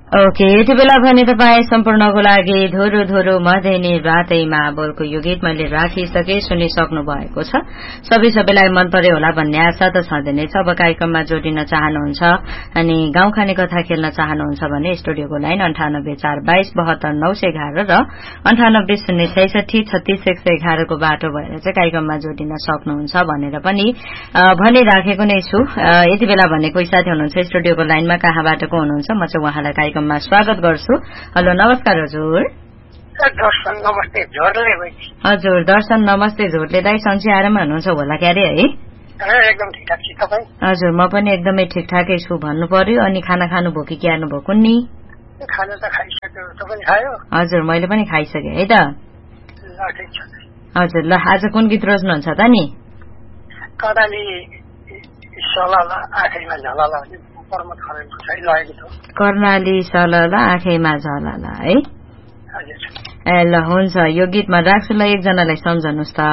Okay, यति बेला भने तपाईँ सम्पूर्णको लागि धोरो धोरो मधेनी रातैमा बोलको यो गीत मैले राखिसके सुनिसक्नु भएको छ। सबैलाई मन पर्यो होला भन्ने आशा त छँदै नै छ। अब कार्यक्रममा जोडिन चाहनुहुन्छ अनि गाउँ खाने कथा खेल्न चाहनुहुन्छ भने स्टुडियोको लाइन 9842272911 र 9806636111 को बाटो भएर चाहिँ कार्यक्रममा जोडिन सक्नुहुन्छ भनेर पनि भनिराखेको नै छु। यति बेला भने कोही साथी हुनुहुन्छ स्टुडियोको लाइनमा, कहाँबाट को हुनुहुन्छ? म चाहिँ उहाँलाई कार्यक्रममा स्वागत गर्छु। हेलो, नमस्कार हजुर। दर्शन नमस्ते, झोरले हजुर दर्शन नमस्ते, झोरले दाई सन्चै आराममा हुनुहुन्छ होला क्यारे है? एकदम ठिकठाक छु। तपाईँ? हजुर म पनि एकदमै ठिकठाकै छु भन्नु पर्यो। अनि खाना खानुभयो कि क्यार्नु भयो कुन्नी? खाना त खाइसक्यो, तपाईँ खायो? हजुर मैले पनि खाइसकेँ है त। ल ठिक छ। हजुर ल, आज कुन गीत रोज्नुहुन्छ त नि? कर्णाली सलला आँखैमा झलला प्रमोद खरेलको छ लगेको छु। कर्णाली सलला आँखैमा झलला है? हजुर। ए ल हुन्छ, यो गीतमा राख्छु ल, एकजनालाई सम्झनुहोस् त।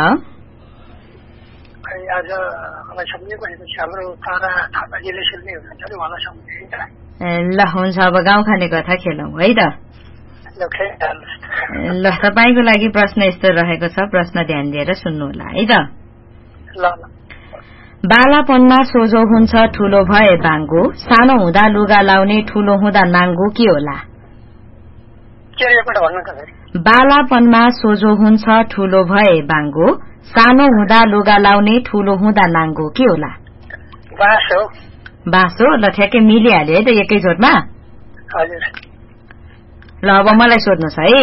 आज मलाई सम्झेको भनेपछि हाम्रो तारा थापाजीले सुन्ने हुनुहुन्छ नि, मलाई सम्झेँ। ए ल हुन्छ, अब गाउँ खाने कथा खेलौँ है त। ल तपाईँको लागि प्रश्न यस्तो रहेको छ, प्रश्न ध्यान दिएर सुन्नु होला है त। ल। बालापनमा सोझो हुन्छ ठूलो भए बाङ्गो, सानो हुँदा लुगा लाउने ठूलो हुँदा नाङ्गो के होला? बालापनमा सोझो हुन्छ ठूलो भए बाङ्गो, सानो हुँदा लुगा लाउने ठूलो हुँदा नाङ्गो के होला? बाँस हो। ल ठ्याक्कै मिलिहाल्यो है त एकैचोटमा। ल अब मलाई सोध्नुहोस् है।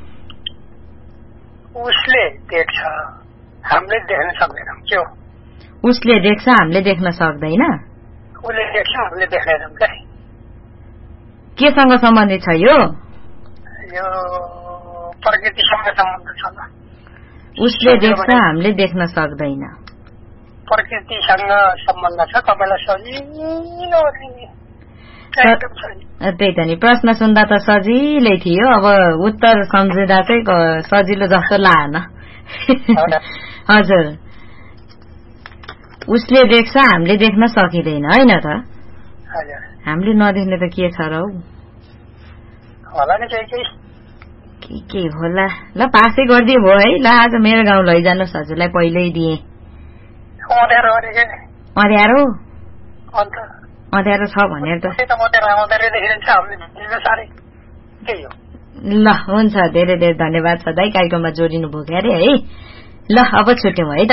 उसले देख्छ हामीले देख्न सक्दैनौँ के हो? उसले देख्छ हामीले देख्न सक्दैन? उसले देख्छ हामीले देख्दैनौँ के? केसँग सम्बन्धित छ यो? यो प्रकृतिसँग सम्बन्धित छ। उसले देख्छ हामीले देख्न सक्दैन, प्रकृतिसँग सम्बन्ध छ। तपाईँलाई सजिलो त्यही त नि, प्रश्न सुन्दा त सजिलै थियो, अब उत्तर सम्झिँदा चाहिँ सजिलो जस्तो लागेन। हजुर, उसले देख्छ हामीले देख्न सकिँदैन होइन त? हामीले नदेख्ने त के छ र हौ? के होला? ल पासै गरिदियो भयो है। ल आज मेरो गाउँ लैजानुहोस्, हजुरलाई पहिल्यै दिए। अँध्यारो छ भनेर त। ल हुन्छ, धेरै धेरै धन्यवाद छ दाई, कार्यक्रममा जोडिनु भयो क्यारे है। ल अब छुट्यौँ है त।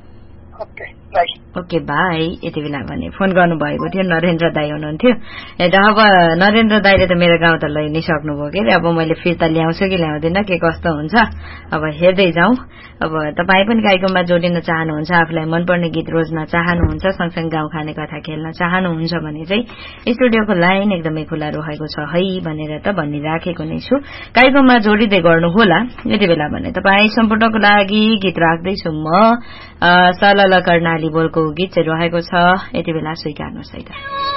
Okay by. यति बेला भने फोन गर्नुभएको थियो नरेन्द्र दाई हुनुहुन्थ्यो। अब नरेन्द्र दाईले त मेरो गाउँ त लै नै सक्नुभयो के अरे। अब मैले फिर्ता ल्याउँछु कि ल्याउँदिन के कस्तो हुन्छ अब हेर्दै जाउँ। अब तपाईँ पनि कार्यक्रममा जोडिन चाहनुहुन्छ, आफूलाई मनपर्ने गीत रोज्न चाहनुहुन्छ, सँगसँगै गाउँ खाने कथा खेल्न चाहनुहुन्छ भने चाहिँ स्टुडियोको लाइन एकदमै खुला रहेको छ है भनेर त भनिराखेको नै छु। कार्यक्रममा जोडिँदै गर्नुहोला। यति बेला भने तपाईँ सम्पूर्णको लागि गीत राख्दैछु म। सलल कर्णाली बोलको गीत चाहिँ रहेको छ, यति बेला स्वीकार्नुहोस् है त।